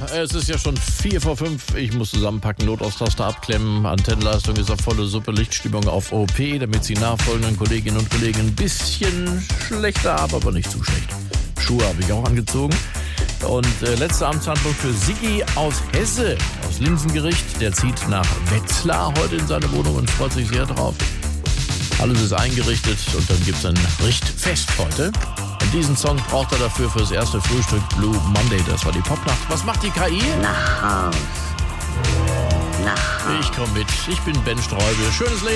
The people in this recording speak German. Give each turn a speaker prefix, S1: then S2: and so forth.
S1: es ist ja schon 4:05. Ich muss zusammenpacken, Notausraster abklemmen. Antennenleistung ist auf volle Suppe, Lichtstimmung auf OP, damit Sie nachfolgenden Kolleginnen und Kollegen ein bisschen schlechter haben, aber nicht zu schlecht. Schuhe habe ich auch angezogen. Und letzte Amtshandlung für Siggi aus Hesse, aus Linsengericht. Der zieht nach Wetzlar heute in seine Wohnung und freut sich sehr drauf. Alles ist eingerichtet und dann gibt es ein Richtfest heute. Und diesen Song braucht er dafür fürs erste Frühstück, Blue Monday. Das war die Popnacht. Was macht die KI?
S2: Nach Haus.
S1: Ich komme mit. Ich bin Ben Streubel. Schönes Leben.